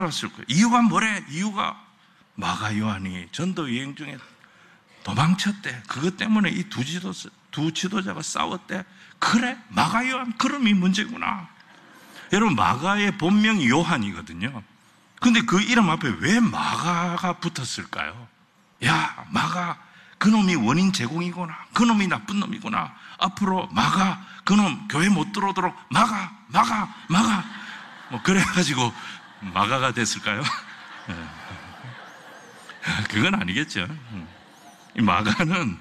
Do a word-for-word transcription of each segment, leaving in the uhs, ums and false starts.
돌아갔을 거예요. 이유가 뭐래? 이유가 마가 요한이 전도 여행 중에 도망쳤대. 그것 때문에 이 두 지도, 두 지도자가 싸웠대. 그래? 마가 요한, 그럼이 문제구나. 여러분, 마가의 본명이 요한이거든요. 근데 그 이름 앞에 왜 마가가 붙었을까요? 야, 마가, 그놈이 원인 제공이구나. 그놈이 나쁜 놈이구나. 앞으로 마가, 그놈 교회 못 들어오도록 마가, 마가, 마가. 뭐, 그래가지고 마가가 됐을까요? 그건 아니겠죠. 이 마가는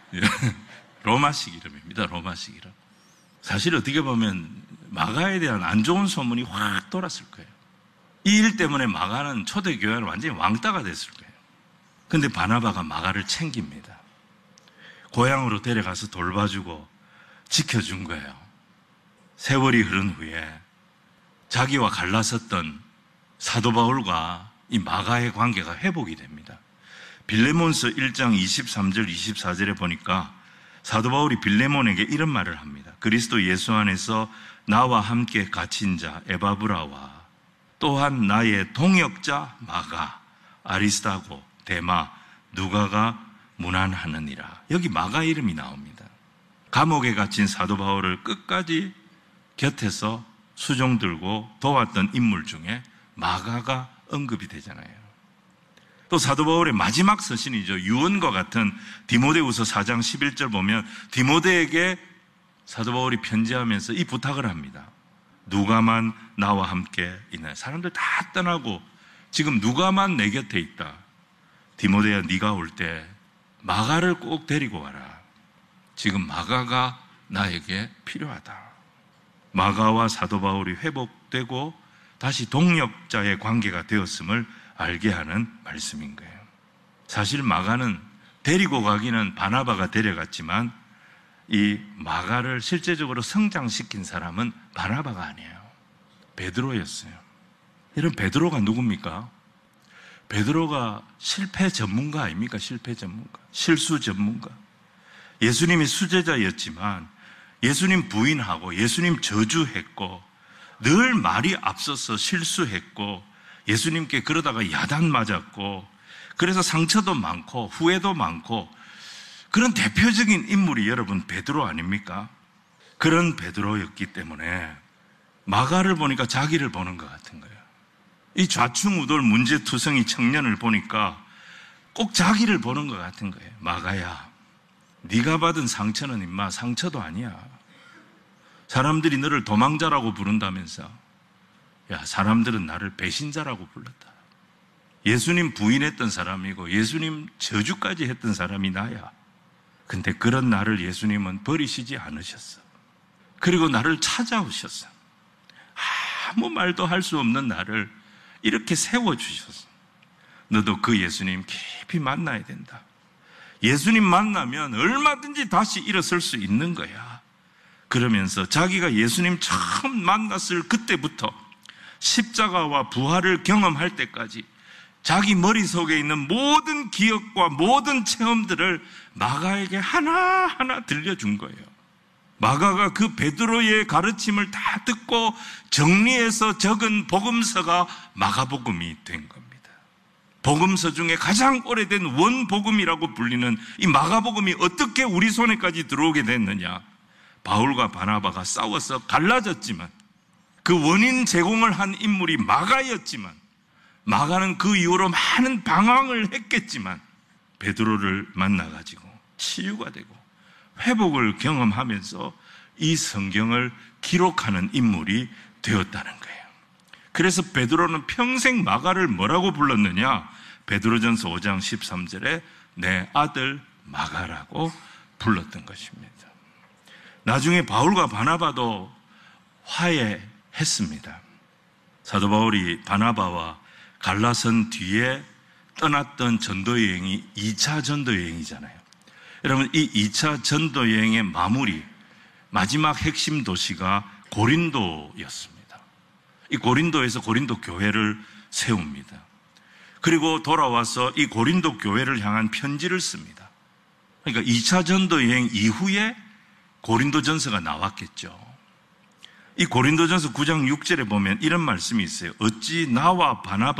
로마식 이름입니다. 로마식 이름. 사실 어떻게 보면 마가에 대한 안 좋은 소문이 확 돌았을 거예요. 이 일 때문에 마가는 초대교회는 완전히 왕따가 됐을 거예요. 근데 바나바가 마가를 챙깁니다. 고향으로 데려가서 돌봐주고 지켜준 거예요. 세월이 흐른 후에 자기와 갈라섰던 사도 바울과 이 마가의 관계가 회복이 됩니다. 빌레몬서 일 장 이십삼 절 이십사 절에 보니까 사도 바울이 빌레몬에게 이런 말을 합니다. 그리스도 예수 안에서 나와 함께 갇힌 자 에바브라와 또한 나의 동역자 마가, 아리스타고, 데마, 누가가 문안하느니라. 여기 마가 이름이 나옵니다. 감옥에 갇힌 사도 바울을 끝까지 곁에서 수종 들고 도왔던 인물 중에 마가가 언급이 되잖아요. 또 사도 바울의 마지막 서신이죠. 유언과 같은 디모데후서 사 장 십일 절 보면 디모데에게 사도 바울이 편지하면서 이 부탁을 합니다. 누가만 나와 함께 있나요? 사람들 다 떠나고 지금 누가만 내 곁에 있다. 디모데야, 네가 올 때 마가를 꼭 데리고 와라. 지금 마가가 나에게 필요하다. 마가와 사도 바울이 회복되고 다시 동역자의 관계가 되었음을 알게 하는 말씀인 거예요. 사실 마가는 데리고 가기는 바나바가 데려갔지만 이 마가를 실제적으로 성장시킨 사람은 바나바가 아니에요. 베드로였어요. 여러분, 베드로가 누굽니까? 베드로가 실패 전문가 아닙니까? 실패 전문가, 실수 전문가. 예수님이 수제자였지만 예수님 부인하고 예수님 저주했고 늘 말이 앞서서 실수했고 예수님께 그러다가 야단 맞았고 그래서 상처도 많고 후회도 많고 그런 대표적인 인물이 여러분 베드로 아닙니까? 그런 베드로였기 때문에 마가를 보니까 자기를 보는 것 같은 거예요. 이 좌충우돌 문제투성이 청년을 보니까 꼭 자기를 보는 것 같은 거예요. 마가야, 네가 받은 상처는 임마 상처도 아니야. 사람들이 너를 도망자라고 부른다면서. 야, 사람들은 나를 배신자라고 불렀다. 예수님 부인했던 사람이고 예수님 저주까지 했던 사람이 나야. 근데 그런 나를 예수님은 버리시지 않으셨어. 그리고 나를 찾아오셨어. 아무 말도 할 수 없는 나를 이렇게 세워주셨어. 너도 그 예수님 깊이 만나야 된다. 예수님 만나면 얼마든지 다시 일어설 수 있는 거야. 그러면서 자기가 예수님 처음 만났을 그때부터 십자가와 부활을 경험할 때까지 자기 머릿속에 있는 모든 기억과 모든 체험들을 마가에게 하나하나 들려준 거예요. 마가가 그 베드로의 가르침을 다 듣고 정리해서 적은 복음서가 마가복음이 된 겁니다. 복음서 중에 가장 오래된 원복음이라고 불리는 이 마가복음이 어떻게 우리 손에까지 들어오게 됐느냐? 바울과 바나바가 싸워서 갈라졌지만 그 원인 제공을 한 인물이 마가였지만 마가는 그 이후로 많은 방황을 했겠지만 베드로를 만나가지고 치유가 되고 회복을 경험하면서 이 성경을 기록하는 인물이 되었다는 거예요. 그래서 베드로는 평생 마가를 뭐라고 불렀느냐? 베드로전서 오 장 십삼 절에 내 아들 마가라고 불렀던 것입니다. 나중에 바울과 바나바도 화해했습니다. 사도 바울이 바나바와 갈라선 뒤에 떠났던 전도여행이 이 차 전도여행이잖아요. 여러분, 이 이 차 전도여행의 마무리, 마지막 핵심 도시가 고린도였습니다. 이 고린도에서 고린도 교회를 세웁니다. 그리고 돌아와서 이 고린도 교회를 향한 편지를 씁니다. 그러니까 이 차 전도여행 이후에 고린도전서가 나왔겠죠. 이 고린도전서 구 장 육 절에 보면 이런 말씀이 있어요. 어찌 나와 바나바